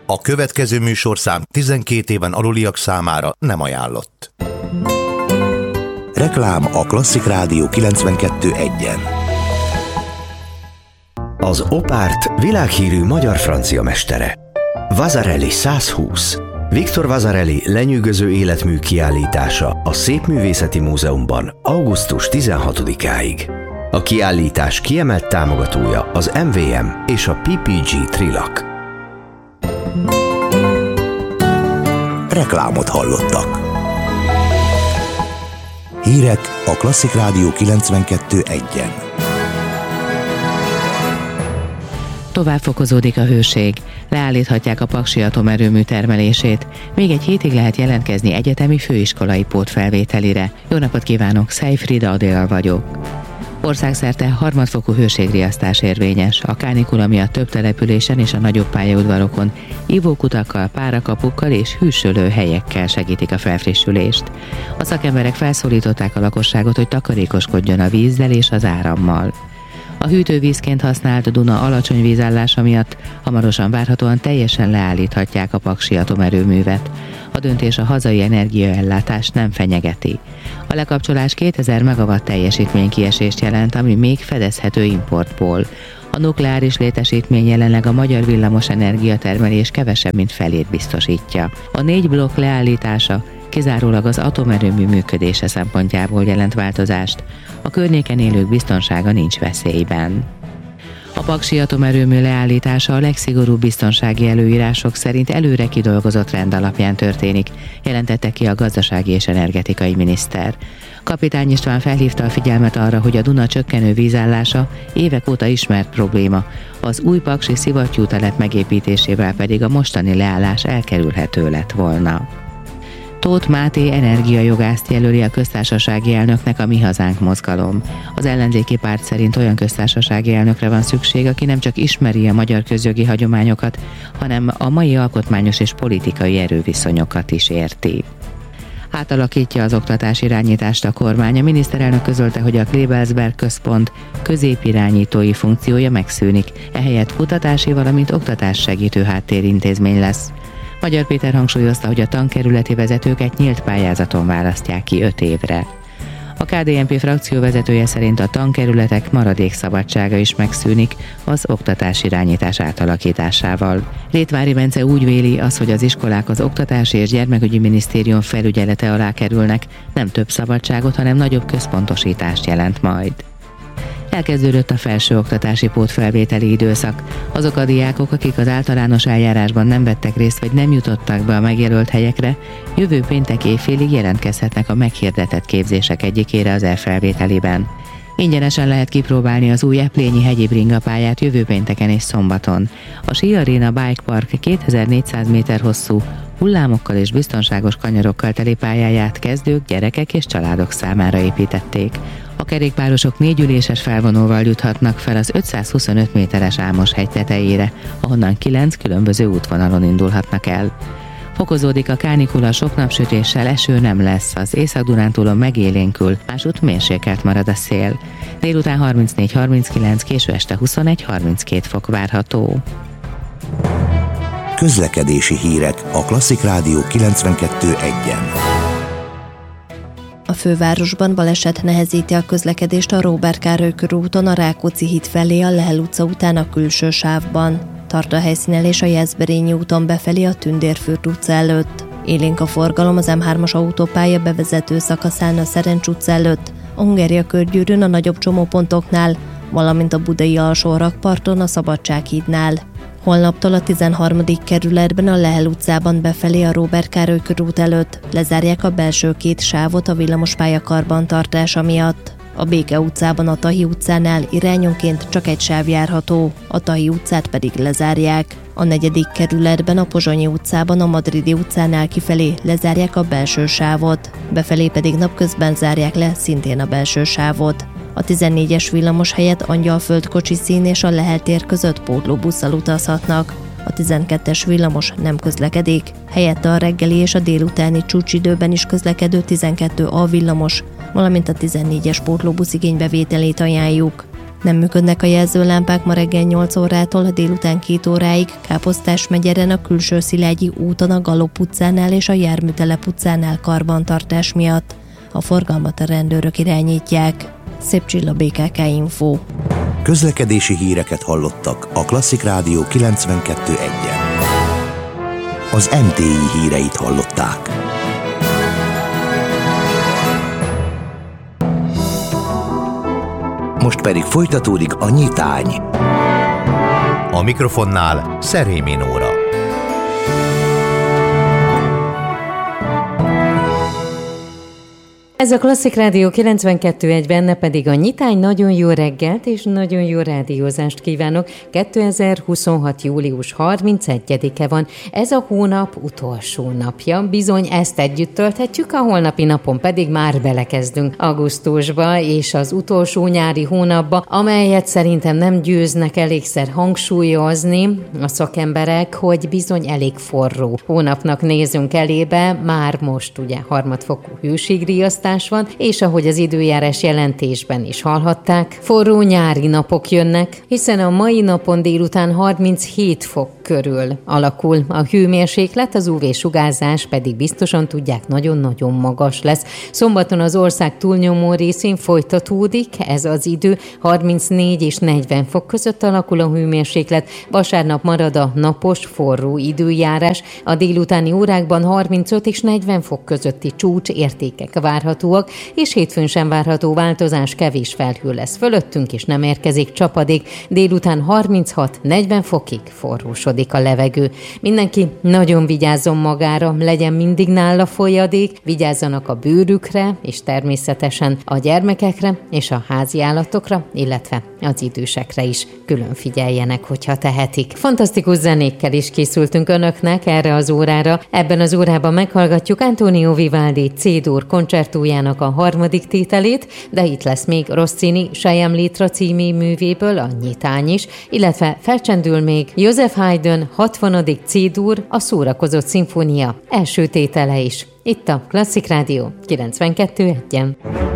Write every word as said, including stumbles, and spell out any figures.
A következő műsorszám tizenkét éven aluliak számára nem ajánlott. Reklám a Klasszik Rádió kilencvenkettő egyen. Az Opárt világhírű magyar-francia mestere. Vasarely százhúsz. Viktor Vasarely lenyűgöző életmű kiállítása a Szépművészeti Múzeumban augusztus tizenhatodikáig. A kiállítás kiemelt támogatója az em vé em és a pé pé gé Trilak. Reklámot hallottak. Hírek a Klasszik Rádió kilencvenkettő egyen. Tovább fokozódik a hőség. Leállíthatják a paksi atomerőmű termelését. Még egy hétig lehet jelentkezni egyetemi főiskolai pótfelvételire. Jó napot kívánok, Szejfrida Adél vagyok. Országszerte harmadfokú hőségriasztás érvényes. A kánikula miatt több településen és a nagyobb pályaudvarokon ivókutakkal, párakapukkal és hűsölő helyekkel segítik a felfrissülést. A szakemberek felszólították a lakosságot, hogy takarékoskodjon a vízzel és az árammal. A hűtővízként használt Duna alacsony vízállása miatt hamarosan várhatóan teljesen leállíthatják a paksi atomerőművet. A döntés a hazai energiaellátást nem fenyegeti. A lekapcsolás kétezer megawatt teljesítménykiesést jelent, ami még fedezhető importból. A nukleáris létesítmény jelenleg a magyar villamos energiatermelés kevesebb, mint felét biztosítja. A négy blokk leállítása kizárólag az atomerőmű működése szempontjából jelent változást. A környéken élők biztonsága nincs veszélyben. A paksi atomerőmű leállítása a legszigorúbb biztonsági előírások szerint előre kidolgozott rend alapján történik, jelentette ki a gazdasági és energetikai miniszter. Kapitány István felhívta a figyelmet arra, hogy a Duna csökkenő vízállása évek óta ismert probléma, az új paksi szivattyútelep megépítésével pedig a mostani leállás elkerülhető lett volna. Tóth Máté energiajogászt jelöli a köztársasági elnöknek a Mi Hazánk mozgalom. Az ellenzéki párt szerint olyan köztársasági elnökre van szükség, aki nem csak ismeri a magyar közjogi hagyományokat, hanem a mai alkotmányos és politikai erőviszonyokat is érti. Átalakítja az oktatás irányítást a kormány. A miniszterelnök közölte, hogy a Klebelsberg Központ középirányítói funkciója megszűnik, ehelyett kutatási, valamint oktatás segítő háttérintézmény lesz. Magyar Péter hangsúlyozta, hogy a tankerületi vezetőket nyílt pályázaton választják ki öt évre. A ká dé en pé frakció vezetője szerint a tankerületek maradék szabadsága is megszűnik az oktatás irányítás átalakításával. Rétvári Bence úgy véli, az, hogy az iskolák az Oktatási és Gyermekügyi Minisztérium felügyelete alá kerülnek, nem több szabadságot, hanem nagyobb központosítást jelent majd. Elkezdődött a felsőoktatási pótfelvételi időszak. Azok a diákok, akik az általános eljárásban nem vettek részt vagy nem jutottak be a megjelölt helyekre, jövő péntek éjfélig jelentkezhetnek a meghirdetett képzések egyikére az elfelvételiben. Ingyenesen lehet kipróbálni az új Eplényi hegyi bringapályát jövő pénteken és szombaton. A Ski Arena Bike Park kétezer-négyszáz méter hosszú, hullámokkal és biztonságos kanyarokkal teli pályáját kezdők, gyerekek és családok számára építették. A kerékpárosok négy üléses felvonóval juthatnak fel az ötszázhuszonöt méteres Álmos-hegy tetejére, ahonnan kilenc különböző útvonalon indulhatnak el. Fokozódik a kánikula, sok napsütéssel, eső nem lesz, az Észak-Dunántúlon megélénkül, másút mérsékelt marad a szél. Délután harmincnégy harminckilenc, késő este huszonegy harminckét fok várható. Közlekedési hírek a Klasszik Rádió kilencvenkettő egyen. A fővárosban baleset nehezíti a közlekedést a Róbert Károly körúton a Rákóczi híd felé a Lehel utca után a külső sávban. Tart a helyszínelés a Jászberényi úton befelé a Tündérfürt utca előtt. Élénk a forgalom az em hármas autópálya bevezető szakaszán a Szerencs utca előtt, a Hungária körgyűrűn a nagyobb csomópontoknál, valamint a budai alsó rakparton a Szabadsághídnál. Holnaptól a tizenharmadik kerületben a Lehel utcában befelé a Róbert Károly körút előtt lezárják a belső két sávot a villamospálya karbantartása miatt. A Béke utcában a Tahi utcánál irányonként csak egy sáv járható, a Tahi utcát pedig lezárják. A negyedik kerületben a Pozsonyi utcában a Madridi utcánál kifelé lezárják a belső sávot, befelé pedig napközben zárják le szintén a belső sávot. A tizennégyes villamos helyett Angyalföld kocsiszín és a Lehel tér között pótlóbusszal utazhatnak. A tizenkettes villamos nem közlekedik, helyette a reggeli és a délutáni csúcsidőben is közlekedő tizenkettő A villamos, valamint a tizennégyes pótlóbusz igénybevételét ajánljuk. Nem működnek a jelzőlámpák ma reggel nyolc órától a délután két óráig Káposztás megyeren a Külső Szilágyi úton a Galop utcánál és a Járműtelep utcánál karbantartás miatt. A forgalmat a rendőrök irányítják. Szép Csilla, bé ká ká Info. Közlekedési híreket hallottak a Klasszik Rádió kilencvenkettő egyen. Az em té i híreit hallották. Most pedig folytatódik a nyitány. A mikrofonnál Szerémi Nóra. Ez a Klasszik Rádió kilencvenkettő egy, benne pedig a nyitány. Nagyon jó reggelt és nagyon jó rádiózást kívánok. kétezer-huszonhat. július harmincegyedike van. Ez a hónap utolsó napja. Bizony ezt együtt tölthetjük, a holnapi napon pedig már belekezdünk augusztusba, és az utolsó nyári hónapba, amelyet szerintem nem győznek elégszer hangsúlyozni a szakemberek, hogy bizony elég forró hónapnak nézünk elébe. Már most ugye harmadfokú hőségriasztás van, és ahogy az időjárás jelentésben is hallhatták, forró nyári napok jönnek, hiszen a mai napon délután harminchét fok körül alakul a hőmérséklet, az ú vé-sugárzás pedig biztosan tudják, nagyon-nagyon magas lesz. Szombaton az ország túlnyomó részén folytatódik ez az idő, harmincnégy és negyven fok között alakul a hőmérséklet, vasárnap marad a napos, forró időjárás, a délutáni órákban harmincöt és negyven fok közötti csúcs értékek várhatóak, és hétfőn sem várható változás, kevés felhő lesz fölöttünk, és nem érkezik csapadék, délután harminchat negyven fokig forrósodik a levegő. Mindenki nagyon vigyázzon magára, legyen mindig nála folyadék, vigyázzanak a bőrükre, és természetesen a gyermekekre és a házi állatokra, illetve az idősekre is külön figyeljenek, hogyha tehetik. Fantasztikus zenékkel is készültünk önöknek erre az órára. Ebben az órában meghallgatjuk Antonio Vivaldi C-dur koncertójának a harmadik tételét, de itt lesz még Rossini Sejem Létra című művéből a nyitány is, illetve felcsendül még Joseph Haydn hatvanadik C-dur, a Szórakozott szimfónia első tétele is. Itt a Klasszik Rádió kilencvenkettő egyen.